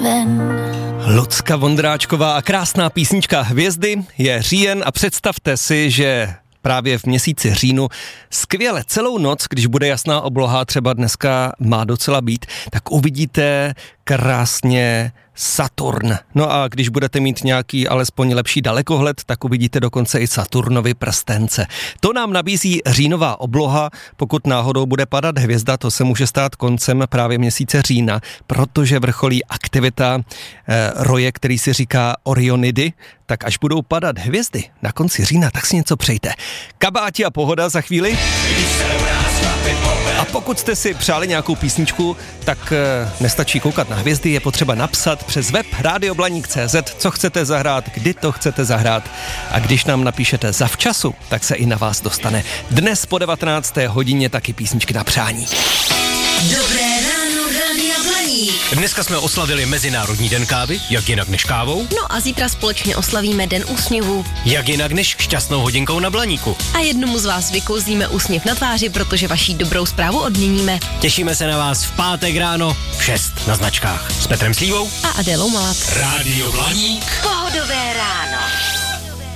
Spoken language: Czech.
ven. Lucka Vondráčková a krásná písnička Hvězdy, je říjen a představte si, že právě v měsíci říjnu skvěle celou noc, když bude jasná obloha, třeba dneska má docela být, tak uvidíte krásně Saturn. No a když budete mít nějaký alespoň lepší dalekohled, tak uvidíte dokonce i Saturnovy prstence. To nám nabízí říjnová obloha, pokud náhodou bude padat hvězda, to se může stát koncem právě měsíce října, protože vrcholí aktivita roje, který si říká Orionidy, tak až budou padat hvězdy na konci října, tak si něco přejte. Kabáti a pohoda za chvíli. A pokud jste si přáli nějakou písničku, tak nestačí koukat na hvězdy, je potřeba napsat přes web radioblaník.cz, co chcete zahrát, kdy to chcete zahrát. A když nám napíšete zavčasu, tak se i na vás dostane. Dnes po 19. hodině taky písničky na přání. Dobré ráno, Rádia Blaník. Dneska jsme oslavili Mezinárodní den kávy, jak jinak než kávou. No a zítra společně oslavíme Den úsměvů. Jak jinak než šťastnou hodinkou na Blaníku. A jednomu z vás vykouzlíme úsměv na tváři, protože vaší dobrou zprávu odměníme. Těšíme se na vás v pátek ráno v 6 na značkách. S Petrem Slívou A Adélou Malat. Rádio Blaník. Pohodové ráno.